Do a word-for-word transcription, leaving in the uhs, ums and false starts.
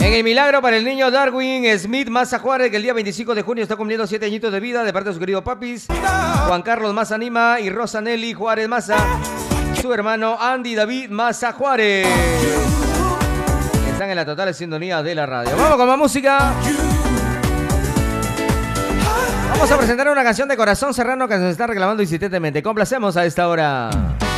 En el milagro para el niño Darwin Smith Maza Juárez, que el día veinticinco de junio está cumpliendo siete añitos de vida, de parte de su querido papis, Juan Carlos Maza Anima y Rosa Nelly Juárez Maza, su hermano Andy David Maza Juárez. Están en la total sintonía de la radio. Vamos con más música. Vamos a presentar una canción de Corazón Serrano que nos está reclamando insistentemente. Complacemos a esta hora.